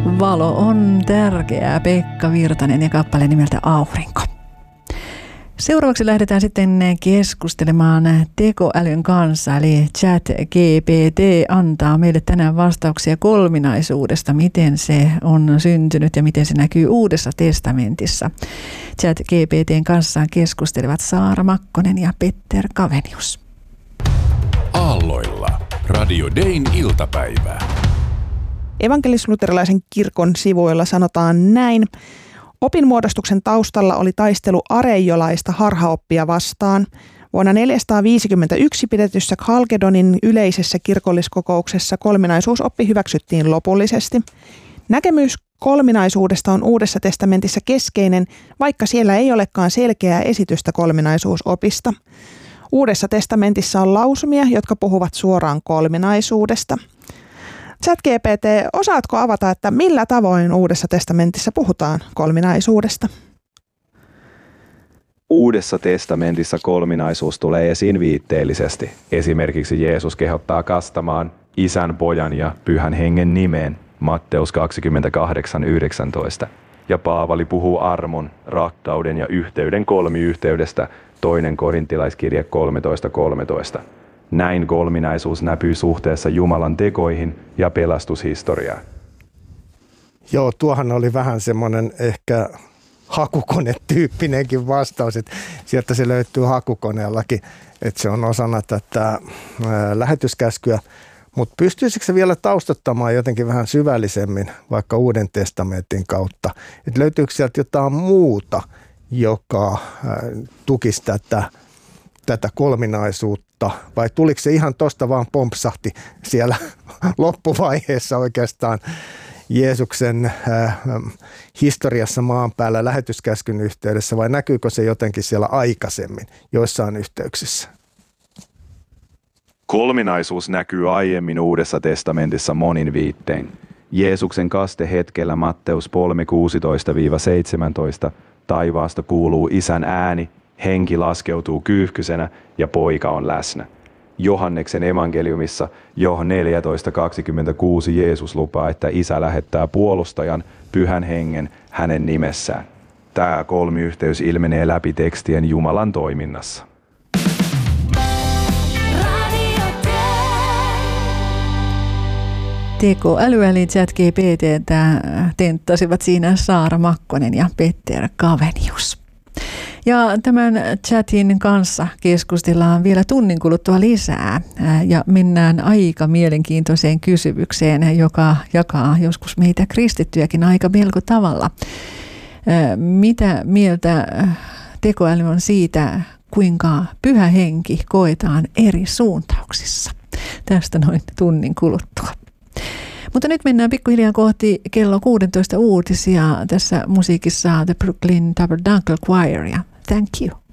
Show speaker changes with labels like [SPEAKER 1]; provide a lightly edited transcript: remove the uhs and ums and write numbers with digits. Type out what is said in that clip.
[SPEAKER 1] Valo on tärkeää, Pekka Virtanen ja kappale nimeltä Aurinko. Seuraavaksi lähdetään sitten keskustelemaan tekoälyn kanssa, eli ChatGPT antaa meille tänään vastauksia kolminaisuudesta, miten se on syntynyt ja miten se näkyy Uudessa testamentissa. ChatGPTn kanssa keskustelevat Saara Makkonen ja Petter Kavenius.
[SPEAKER 2] Aalloilla. Radio Dayn iltapäivää.
[SPEAKER 3] Evankelis-luterilaisen kirkon sivuilla sanotaan näin. Opinmuodostuksen taustalla oli taistelu areiolaista harhaoppia vastaan. Vuonna 451 pidetyssä Chalkedonin yleisessä kirkolliskokouksessa kolminaisuusoppi hyväksyttiin lopullisesti. Näkemys kolminaisuudesta on Uudessa testamentissa keskeinen, vaikka siellä ei olekaan selkeää esitystä kolminaisuusopista. Uudessa testamentissa on lausumia, jotka puhuvat suoraan kolminaisuudesta. ChatGPT, osaatko avata, että millä tavoin Uudessa testamentissa puhutaan kolminaisuudesta?
[SPEAKER 4] Uudessa testamentissa kolminaisuus tulee esiin viitteellisesti. Esimerkiksi Jeesus kehottaa kastamaan Isän, Pojan ja Pyhän Hengen nimeen, Matteus 28:19. Ja Paavali puhuu armon, rakkauden ja yhteyden kolmiyhteydestä, 2. Korintilaiskirje 13:13. Näin kolminaisuus näkyy suhteessa Jumalan tekoihin ja pelastushistoriaan.
[SPEAKER 5] Joo, tuohan oli vähän semmoinen ehkä hakukonetyyppinenkin vastaus, että sieltä se löytyy hakukoneellakin, että se on osana tätä lähetyskäskyä. Mutta pystyisikö se vielä taustattamaan jotenkin vähän syvällisemmin vaikka Uuden testamentin kautta? Että löytyykö sieltä jotain muuta, joka tukisi tätä kolminaisuutta? Vai tuliko se ihan tosta vaan pompsahti siellä loppuvaiheessa oikeastaan Jeesuksen historiassa maan päällä lähetyskäskyn yhteydessä, vai näkyykö se jotenkin siellä aikaisemmin joissain yhteyksissä?
[SPEAKER 4] Kolminaisuus näkyy aiemmin Uudessa testamentissa monin viittein. Jeesuksen kastehetkellä Matteus 3:16-17 taivaasta kuuluu Isän ääni, henki laskeutuu kyyhkysenä ja poika on läsnä. Johanneksen evankeliumissa Joh 14:26 Jeesus lupaa, että Isä lähettää puolustajan, Pyhän Hengen, hänen nimessään. Tämä kolmiyhteys ilmenee läpi tekstien Jumalan toiminnassa.
[SPEAKER 1] Tekoäly eli ChatGPT:tä tenttasivat siinä Saara Makkonen ja Petter Kavenius. Ja tämän chatin kanssa keskustellaan vielä tunnin kuluttua lisää ja mennään aika mielenkiintoiseen kysymykseen, joka jakaa joskus meitä kristittyjäkin aika melko tavalla. Mitä mieltä tekoäly on siitä, kuinka Pyhä Henki koetaan eri suuntauksissa? Tästä noin tunnin kuluttua. Mutta nyt mennään pikkuhiljaa kohti kello 16 uutisia. Tässä musiikissa The Brooklyn Tabernacle Choir ja Thank You.